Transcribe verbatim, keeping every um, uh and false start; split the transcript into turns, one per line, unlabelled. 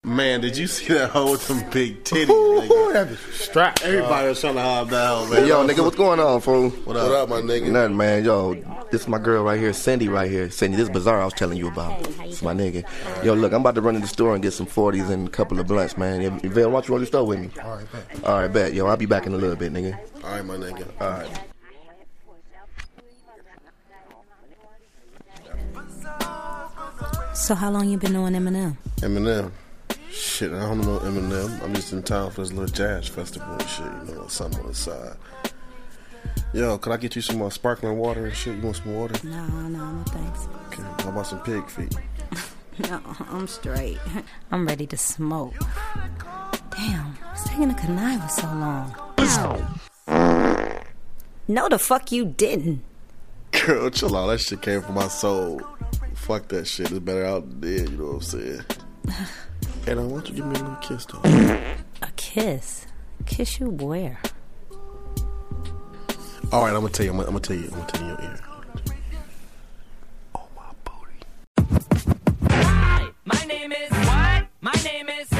Man, did you see that hoe with them big titties?
Ooh, that bitch strapped.
Everybody was trying to hop that hoe, man.
Hey, yo, nigga, what's going on, fool?
What up?
What up, my nigga?
Nothing, man. Yo, this is my girl right here, Cindy right here. Cindy, this bazaar I was telling you about. It's my nigga. Yo, look, I'm about to run in the store and get some forties and a couple of blunts, man. Yo, Vail, why don't you roll your store with me?
All right, bet.
All right, bet. Yo, I'll be back in a little bit, nigga.
All right, my nigga.
All right.
So how long you been knowing Eminem?
Eminem. Shit, I don't know Eminem. I'm just in town for this little jazz festival and shit, you know, something on the side. Yo, could I get you some more sparkling water and shit? You want some water?
No, no, no thanks.
Okay, how about some pig feet?
No, I'm straight. I'm ready to smoke. Damn, what's taking the connive so long? No, the fuck you didn't.
Girl, chill out. That shit came from my soul. Fuck that shit. It's better out than dead, you know what I'm saying? Hey, now, why don't you give me a little kiss, though?
A kiss? Kiss you where?
All right, I'm gonna tell you. I'm gonna, I'm gonna tell you. I'm gonna tell you in your ear. Oh, my booty.
Hi, my name is what? My name is